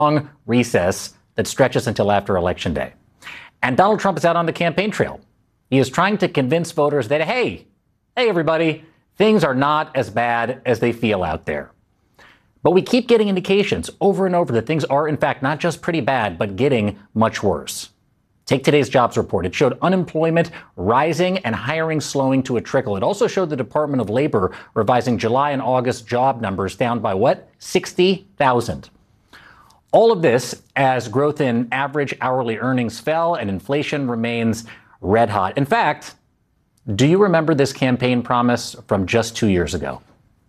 long recess that stretches until after Election Day. And Donald Trump is out on the campaign trail. He is trying to convince voters that, hey, everybody, things are not as bad as they feel out there. But we keep getting indications over and over that things are, in fact, not just pretty bad, but getting much worse. Take today's jobs report. It showed unemployment rising and hiring slowing to a trickle. It also showed the Department of Labor revising July and August job numbers down by what? 60,000. All of this as growth in average hourly earnings fell and inflation remains red hot. In fact, do you remember this campaign promise from just 2 years ago?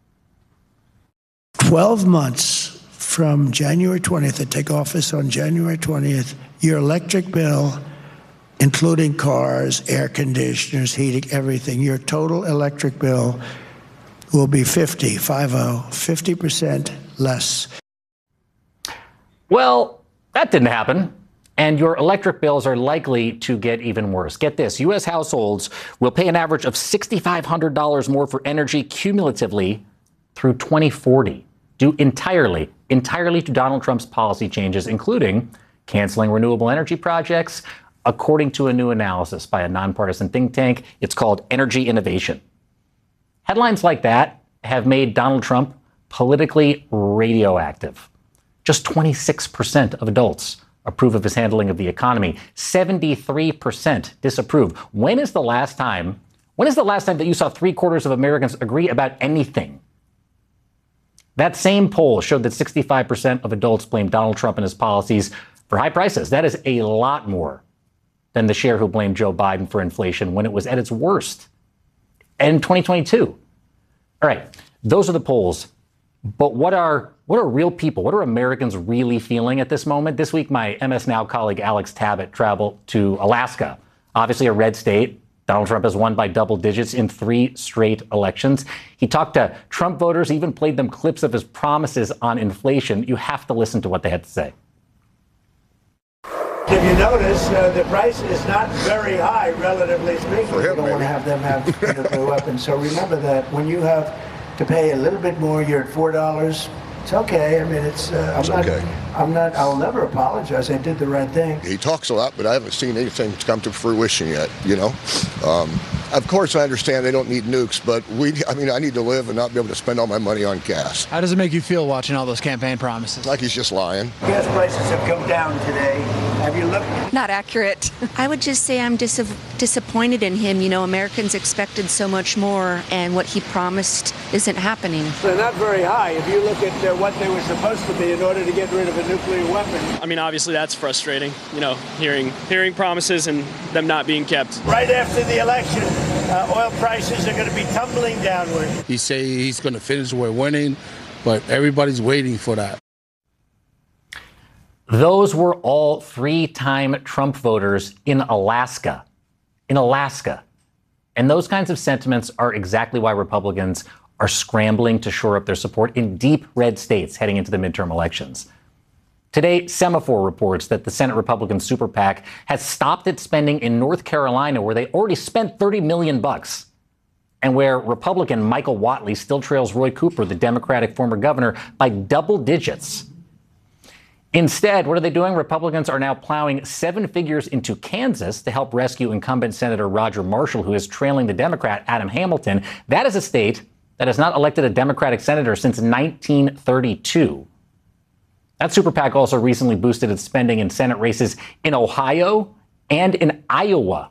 12 months from January 20th, I take office on January 20th, your electric bill, including cars, air conditioners, heating, everything, your total electric bill will be 50% less. Well, that didn't happen. And your electric bills are likely to get even worse. Get this, U.S. households will pay an average of $6,500 more for energy cumulatively through 2040, due entirely to Donald Trump's policy changes, including canceling renewable energy projects, according to a new analysis by a nonpartisan think tank. It's called Energy Innovation. Headlines like that have made Donald Trump politically radioactive. Just 26% of adults approve of his handling of the economy. 73% disapprove. When is the last time that you saw 3/4 of Americans agree about anything? That same poll showed that 65% of adults blame Donald Trump and his policies for high prices. That is a lot more than the share who blamed Joe Biden for inflation when it was at its worst in 2022. All right, those are the polls. But what are real people? What are Americans really feeling at this moment? This week, my MS Now colleague Alex Tabbitt traveled to Alaska, obviously a red state. Donald Trump has won by double digits in 3 straight elections. He talked to Trump voters, even played them clips of his promises on inflation. You have to listen to what they had to say. If you notice, the price is not very high, relatively speaking. You don't want to have them have nuclear weapons. So remember that when you have to pay a little bit more, you're at $4. It's okay. I mean, I'll never apologize. I did the right thing. He talks a lot, but I haven't seen anything come to fruition yet, you know. Of course, I understand they don't need nukes, but I need to live and not be able to spend all my money on gas. How does it make you feel watching all those campaign promises? Like he's just lying. Gas prices have come down today. Have you looked? Not accurate. I would just say I'm disappointed in him. You know, Americans expected so much more, and what he promised isn't happening. They're not very high. If you look at what they were supposed to be in order to get rid of a nuclear weapon. I mean, obviously that's frustrating, you know, hearing promises and them not being kept. Right after the election, oil prices are going to be tumbling downward. He say he's going to finish with winning, but everybody's waiting for that. Those were all 3-time Trump voters in Alaska. And those kinds of sentiments are exactly why Republicans are scrambling to shore up their support in deep red states heading into the midterm elections. Today, Semafor reports that the Senate Republican super PAC has stopped its spending in North Carolina, where they already spent $30 million, and where Republican Michael Whatley still trails Roy Cooper, the Democratic former governor, by double digits. Instead, what are they doing? Republicans are now plowing 7 figures into Kansas to help rescue incumbent Senator Roger Marshall, who is trailing the Democrat Adam Hamilton. That is a state that has not elected a Democratic senator since 1932. That super PAC also recently boosted its spending in Senate races in Ohio and in Iowa.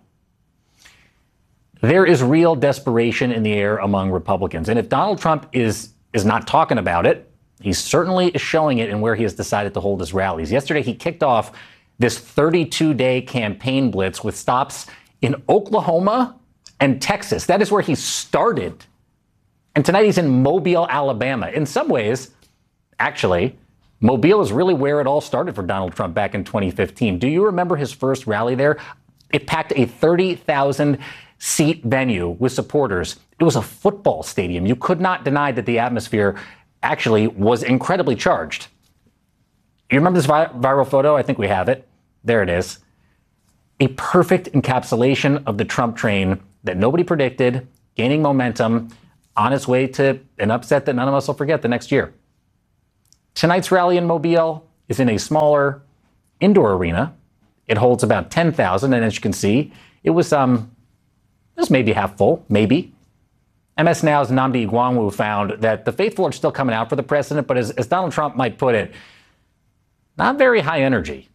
There is real desperation in the air among Republicans. And if Donald Trump is not talking about it, he certainly is showing it in where he has decided to hold his rallies. Yesterday, he kicked off this 32-day campaign blitz with stops in Oklahoma and Texas. That is where he started. And tonight he's in Mobile, Alabama. In some ways, actually, Mobile is really where it all started for Donald Trump back in 2015. Do you remember his first rally there? It packed a 30,000-seat venue with supporters. It was a football stadium. You could not deny that the atmosphere actually was incredibly charged. You remember this viral photo? I think we have it. There it is. A perfect encapsulation of the Trump train that nobody predicted, gaining momentum on its way to an upset that none of us will forget the next year. Tonight's rally in Mobile is in a smaller indoor arena. It holds about 10,000, and as you can see, it was maybe half full, maybe. MS Now's Nnamdi Igwanwu found that the faithful are still coming out for the president, but as Donald Trump might put it, not very high energy.